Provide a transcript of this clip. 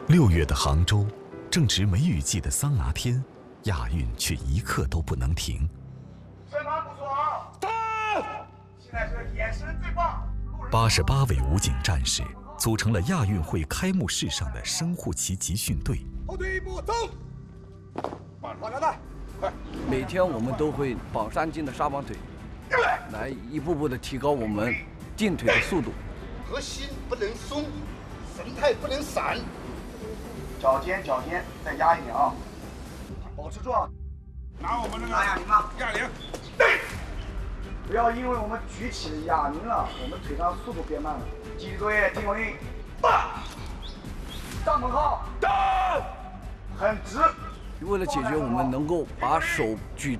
6月的杭州，正值梅雨季的桑拿天，亚运却一刻都不能停。 审判部说啊，到！现在是眼神最棒。 88位武警战士组成了亚运会开幕式上的升护旗集训队。 后退一步，走！绑腰带，快！ 每天我们都会绑3斤的沙绑腿，来一步步的提高我们进腿的速度。 核心不能松，神态不能散。 脚尖再压一点啊，保持住啊！拿我们那个哑铃吗？哑铃。对。不要因为我们举起了哑铃了，我们腿上速度变慢了。集体作业，听口令，帐篷号，很直。 为了解决我们能够把手举